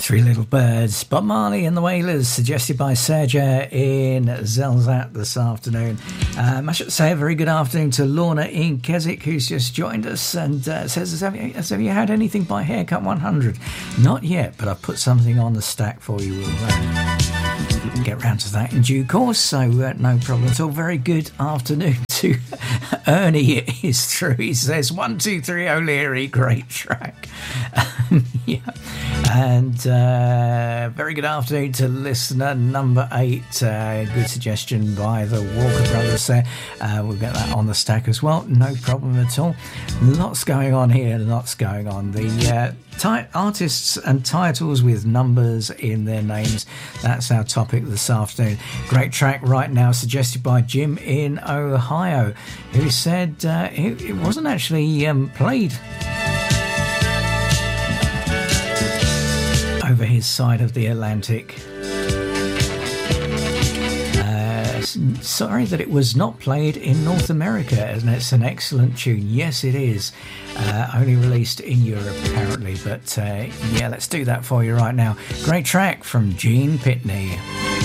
Three Little Birds, Bob Marley and the Wailers, suggested by Sergio in Zelzat this afternoon. I should say a very good afternoon to Lorna in Keswick, who's just joined us and says, have you had anything by Haircut 100? Not yet, but I've put something on the stack for you. We'll get round to that in due course, so no problem at all. Very good afternoon to Ernie. It is true. He says 1, 2, 3 O'Leary, great track. Yeah. And very good afternoon to listener number 8. Good suggestion by the Walker Brothers there. We'll get that on the stack as well. No problem at all. Lots going on here. Lots going on. The artists and titles with numbers in their names. That's our topic this afternoon. Great track right now suggested by Jim in Ohio, who said it wasn't actually played over his side of the Atlantic. Sorry that it was not played in North America, and it's an excellent tune. Yes, it is. Only released in Europe, apparently. But yeah, let's do that for you right now. Great track from Gene Pitney.